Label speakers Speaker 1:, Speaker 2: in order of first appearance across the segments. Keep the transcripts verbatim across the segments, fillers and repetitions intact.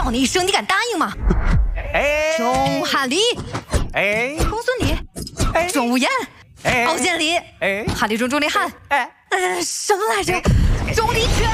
Speaker 1: 叫你一声，你敢答应吗？
Speaker 2: 哎，
Speaker 1: 钟汉离，
Speaker 2: 哎，
Speaker 1: 公孙离，
Speaker 2: 哎，
Speaker 1: 钟无艳，
Speaker 2: 哎，
Speaker 1: 敖建离，
Speaker 2: 哎，
Speaker 1: 汉离钟钟离汉，
Speaker 2: 哎，
Speaker 1: 呃，什么来着？钟离权。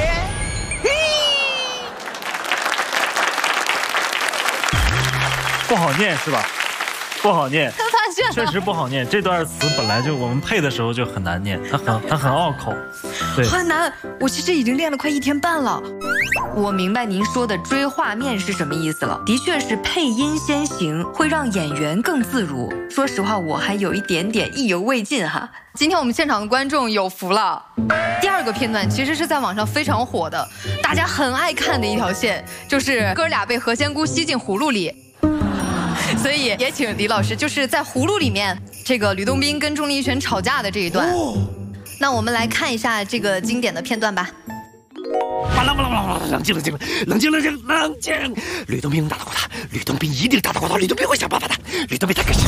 Speaker 3: 不好念是吧？不好念，
Speaker 1: 发现了，
Speaker 3: 确实不好念。这段词本来就我们配的时候就很难念，它很它很拗口，对，
Speaker 1: 很难。我其实已经练了快一天半了。我明白您说的追画面是什么意思了，的确是配音先行，会让演员更自如。说实话，我还有一点点意犹未尽哈。今天我们现场的观众有福了。第二个片段其实是在网上非常火的，大家很爱看的一条线，就是哥俩被何仙姑吸进葫芦里。所以也请李老师，就是在葫芦里面，这个吕洞宾跟钟离权吵架的这一段。哦、那我们来看一下这个经典的片段吧。
Speaker 2: 巴拉巴拉巴拉，冷静冷静冷静冷静冷静！吕洞宾能打得过他，吕洞宾一定打得过他，吕洞宾会想办法的。吕洞宾他可是……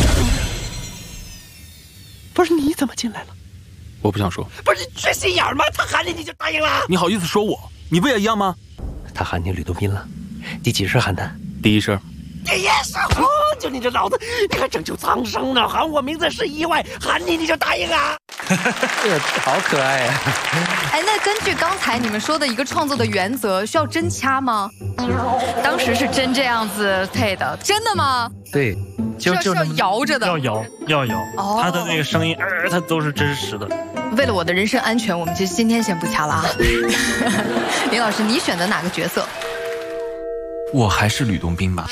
Speaker 2: 不是你怎么进来了？
Speaker 4: 我不想说。
Speaker 2: 不是你缺心眼吗？他喊你你就答应了？
Speaker 4: 你好意思说我？你不也一样吗？
Speaker 2: 他喊你吕洞宾了，第几声喊的？
Speaker 4: 第一声。
Speaker 2: 第一声，就你这脑子，你还拯救苍生呢？喊我名字是意外，喊你你就答应啊？
Speaker 4: 这个好可爱呀！
Speaker 1: 哎，那根据刚才你们说的一个创作的原则，需要真掐吗？当时是真这样子配的，真的吗？
Speaker 4: 对，
Speaker 3: 就
Speaker 1: 就是要摇着的，
Speaker 3: 要摇要摇，
Speaker 1: 哦、
Speaker 3: 他的那个声音，呃，它都是真实的。
Speaker 1: 为了我的人身安全，我们就今天先不掐了啊。林老师，你选的哪个角色？
Speaker 4: 我还是吕洞宾吧。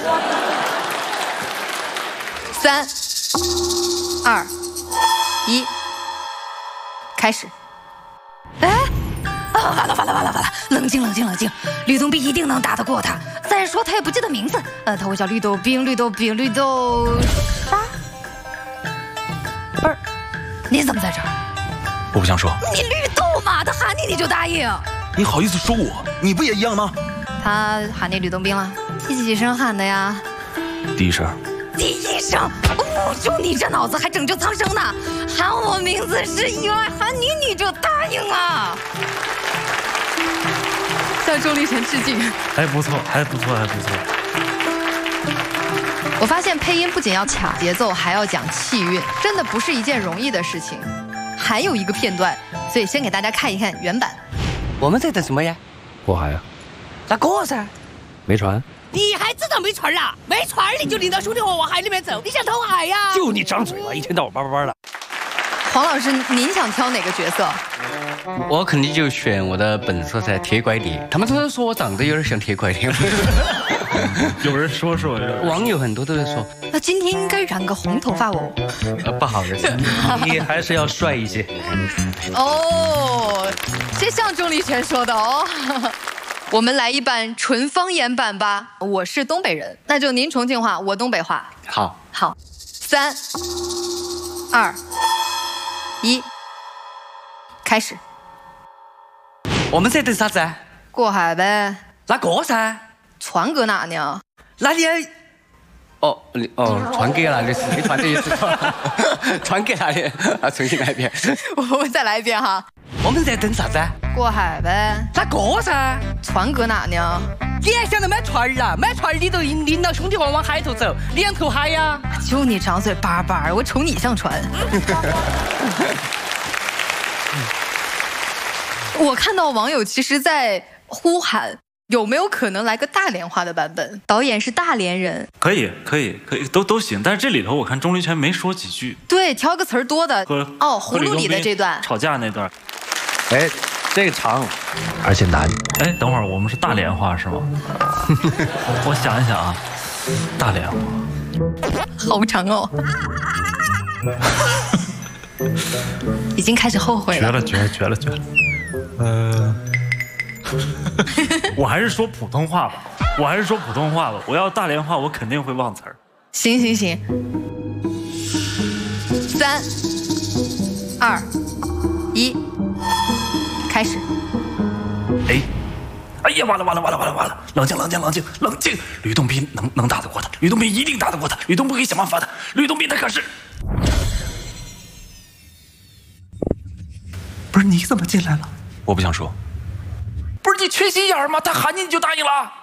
Speaker 1: 三、二、一，开始。哎，啊，完了完了完了完了！冷静冷静冷静，吕洞宾一定能打得过他。再说他也不记得名字，呃，他会叫绿豆冰、绿豆饼、绿豆沙。不是，你怎么在这儿？
Speaker 4: 我不想说。
Speaker 1: 你绿豆嘛，他喊你你就答应。
Speaker 4: 你好意思说我？你不也一样吗？
Speaker 1: 他喊你吕洞宾了，第几声喊的呀？
Speaker 4: 第一声。
Speaker 1: 第一声，哦，就你这脑子还拯救苍生呢？喊我名字是意外，喊你你就答应啊？向钟离权致敬。
Speaker 3: 还不错，还不错，还不错。
Speaker 1: 我发现配音不仅要卡节奏，还要讲气韵，真的不是一件容易的事情。还有一个片段，所以先给大家看一看原版。
Speaker 2: 我们在等什么呀？
Speaker 4: 过海啊。
Speaker 2: 那过噻。
Speaker 4: 没船。
Speaker 2: 你还知道没船啦？没船你就领着兄弟伙往海里面走，你想投海呀？就你张嘴了，一天到晚叭叭叭的。
Speaker 1: 黄老师，您想挑哪个角色？
Speaker 5: 我肯定就选我的本色噻，铁拐李。他们突然说我长得有点像铁拐李。
Speaker 3: 有人说说，
Speaker 5: 网友很多都在说，
Speaker 1: 那今天应该染个红头发哦。
Speaker 5: 呃，不好意思，你还是要帅一些。
Speaker 1: 哦，这像钟离权说的哦。我们来一版纯方言版吧。我是东北人，那就您重庆话，我东北话。
Speaker 5: 好，
Speaker 1: 好，三、二、一，开始。
Speaker 5: 我们在等啥子啊？
Speaker 1: 过海呗。
Speaker 5: 那过噻。
Speaker 1: 船搁哪呢？
Speaker 5: 那你哦，你哦，传给哪里是？你传的意思？传给哪里？啊，重新来一遍。
Speaker 1: 我们再来一遍哈。
Speaker 5: 我们在等啥子？
Speaker 1: 过海呗。
Speaker 5: 那过噻。
Speaker 1: 船搁哪呢？
Speaker 5: 你还想着买船儿啊？买船儿你都领到兄弟伙往海头走，你想投海呀？
Speaker 1: 就你张嘴叭叭，我瞅你像船。我看到网友其实在呼喊，有没有可能来个大连话的版本？导演是大连人，
Speaker 3: 可以，可以，可以，都都行。但是这里头我看钟离权没说几句，
Speaker 1: 对，挑个词儿多的。
Speaker 3: 和
Speaker 1: 哦，葫芦里的这段
Speaker 3: 吵架那段，
Speaker 4: 哎，这个长，而且难。
Speaker 3: 哎，等会儿我们是大连话是吗？我我想一想啊，大连话，
Speaker 1: 好长哦。已经开始后悔了。
Speaker 3: 绝了，绝了，绝了，绝了。呃。我还是说普通话吧，我还是说普通话吧。我要大连话，我肯定会忘词儿。
Speaker 1: 行行行，三、二、一，开始。
Speaker 3: 哎，哎呀，完了完了完了完了完了！冷静冷静冷静冷静！吕洞宾能能打得过他，吕洞宾一定打得过他，吕洞宾可以想办法的。吕洞宾他可是……不是你怎么进来了？
Speaker 4: 我不想说。
Speaker 3: 不是你缺心眼吗？他喊你你就答应了？